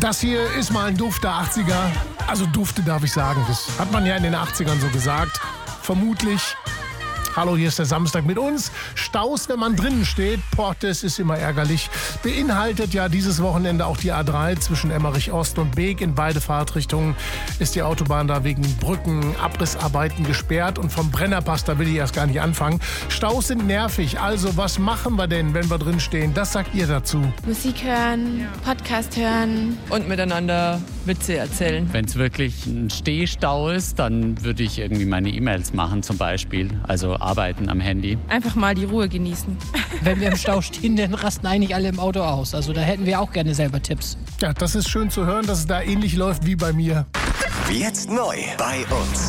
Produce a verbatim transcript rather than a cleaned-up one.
Das hier ist mal ein Duft der achtziger. Also Dufte darf ich sagen. Das hat man ja in den achtzigern so gesagt. Vermutlich. Hallo, hier ist der Samstag mit uns. Staus, wenn man drinnen steht. Boah, das ist immer ärgerlich. Beinhaltet ja dieses Wochenende auch die A drei zwischen Emmerich Ost und Beek. In beide Fahrtrichtungen ist die Autobahn da wegen Brücken, Abrissarbeiten gesperrt. Und vom Brennerpass, da will ich erst gar nicht anfangen. Staus sind nervig. Also, was machen wir denn, wenn wir drin stehen? Das sagt ihr dazu. Musik hören, Podcast hören. Und miteinander Witze erzählen. Wenn es wirklich ein Stehstau ist, dann würde ich irgendwie meine E-Mails machen zum Beispiel. Also arbeiten am Handy. Einfach mal die Ruhe genießen. Wenn wir im Stau stehen, dann rasten eigentlich alle im Auto aus. Also da hätten wir auch gerne selber Tipps. Ja, das ist schön zu hören, dass es da ähnlich läuft wie bei mir. Jetzt neu bei uns.